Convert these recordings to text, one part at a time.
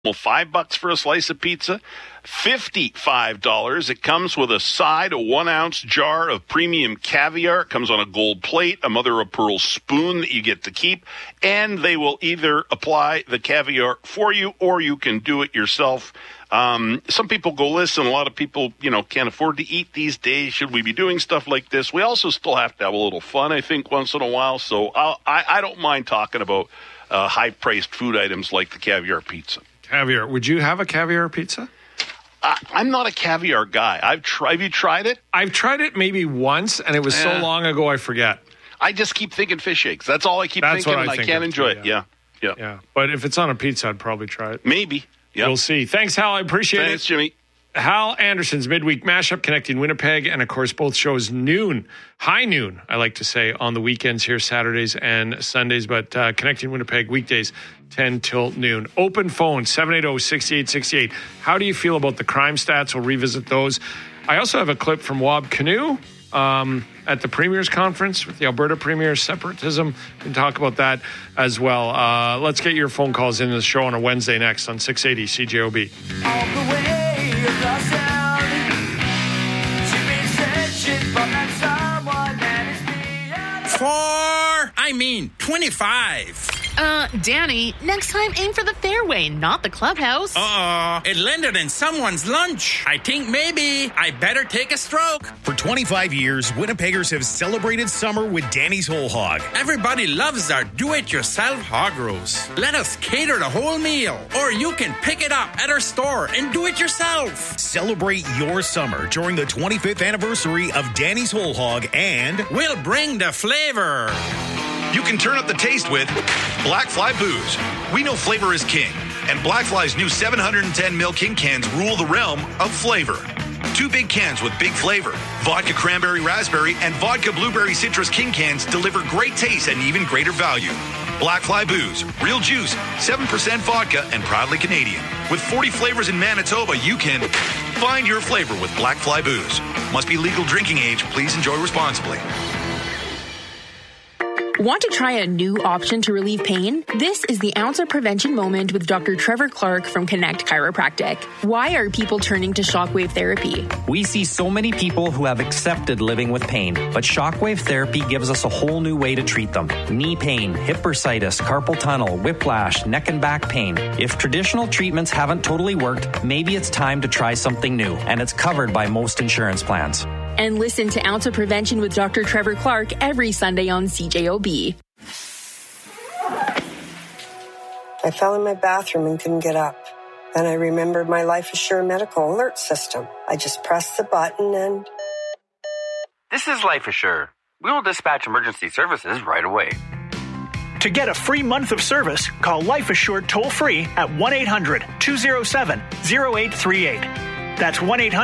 Well, $5 for a slice of pizza, $55. It comes with a side, a 1-ounce jar of premium caviar. It comes on a gold plate, a mother-of-pearl spoon that you get to keep, and they will either apply the caviar for you or you can do it yourself. Some people go, listen, a lot of people, can't afford to eat these days. Should we be doing stuff like this? We also still have to have a little fun, I think, once in a while. So I don't mind talking about high-priced food items like the caviar pizza. Caviar. Would you have a caviar pizza? I'm not a caviar guy. Have you tried it? I've tried it maybe once, and it was so long ago I forget. I just keep thinking fish eggs. That's all I keep thinking, and I can't enjoy it. Yeah. But if it's on a pizza, I'd probably try it. Maybe. Yeah. We'll see. Thanks, Hal. I appreciate it. Thanks, Jimmy. Hal Anderson's Midweek Mashup connecting Winnipeg, and of course both shows high noon, I like to say, on the weekends here, Saturdays and Sundays, but connecting Winnipeg weekdays 10 till noon. Open phone 780-6868. How do you feel about the crime stats? We'll revisit those. I also have a clip from Wab Kinew at the Premier's Conference with the Alberta Premier, separatism. We can talk about that as well. Let's get your phone calls into the show on a Wednesday next on 680 CJOB. All the way across town, she's been searching for that someone that is beyond. 25. Danny, next time aim for the fairway, not the clubhouse. It landed in someone's lunch. I think maybe I better take a stroke. For 25 years, Winnipeggers have celebrated summer with Danny's Whole Hog. Everybody loves our do-it-yourself hog roast. Let us cater the whole meal, or you can pick it up at our store and do it yourself. Celebrate your summer during the 25th anniversary of Danny's Whole Hog, and we'll bring the flavor. You can turn up the taste with Black Fly Booze. We know flavor is king, and Black Fly's new 710 ml King cans rule the realm of flavor. 2 big cans with big flavor. Vodka Cranberry Raspberry and Vodka Blueberry Citrus King cans deliver great taste and even greater value. Black Fly Booze, real juice, 7% vodka, and proudly Canadian. With 40 flavors in Manitoba, you can find your flavor with Black Fly Booze. Must be legal drinking age. Please enjoy responsibly. Want to try a new option to relieve pain? This is the Ounce of Prevention Moment with Dr. Trevor Clark from Connect Chiropractic. Why are people turning to shockwave therapy? We see so many people who have accepted living with pain, but shockwave therapy gives us a whole new way to treat them. Knee pain, hip bursitis, carpal tunnel, whiplash, neck and back pain. If traditional treatments haven't totally worked, maybe it's time to try something new, and it's covered by most insurance plans. And listen to Ounce of Prevention with Dr. Trevor Clark every Sunday on CJOB. I fell in my bathroom and couldn't get up. Then I remembered my Life Assure medical alert system. I just pressed the button and... This is Life Assure. We will dispatch emergency services right away. To get a free month of service, call Life Assured toll-free at 1-800-207-0838. That's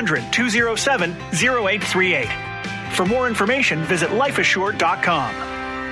1-800-207-0838. For more information, visit lifeassured.com.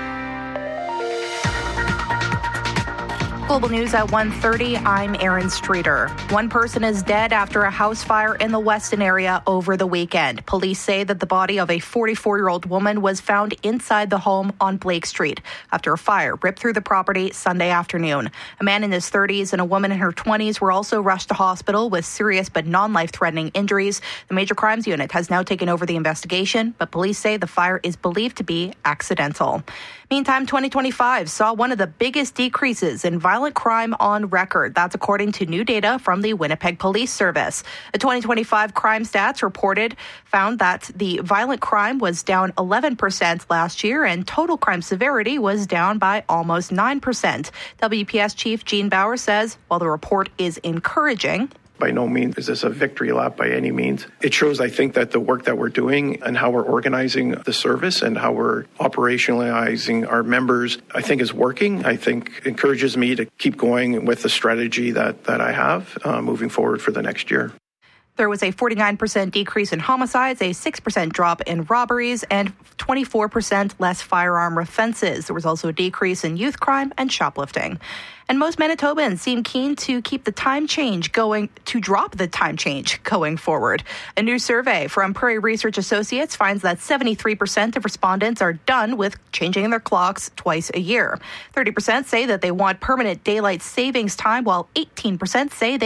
Global News at 1:30. I'm Erin Streeter. One person is dead after a house fire in the Weston area over the weekend. Police say that the body of a 44-year-old woman was found inside the home on Blake Street after a fire ripped through the property Sunday afternoon. A man in his 30s and a woman in her 20s were also rushed to hospital with serious but non-life-threatening injuries. The Major Crimes Unit has now taken over the investigation, but police say the fire is believed to be accidental. Meantime, 2025 saw one of the biggest decreases in violent crime on record. That's according to new data from the Winnipeg Police Service. The 2025 crime stats found that the violent crime was down 11% last year and total crime severity was down by almost 9%. WPS Chief Gene Bauer says while the report is encouraging, by no means is this a victory lap by any means. It shows, I think, that the work that we're doing and how we're organizing the service and how we're operationalizing our members, I think is working. I think encourages me to keep going with the strategy that I have moving forward for the next year. There was a 49% decrease in homicides, a 6% drop in robberies, and 24% less firearm offenses. There was also a decrease in youth crime and shoplifting. And most Manitobans seem keen to keep the time change going, to drop the time change going forward. A new survey from Prairie Research Associates finds that 73% of respondents are done with changing their clocks twice a year. 30% say that they want permanent daylight savings time, while 18% say they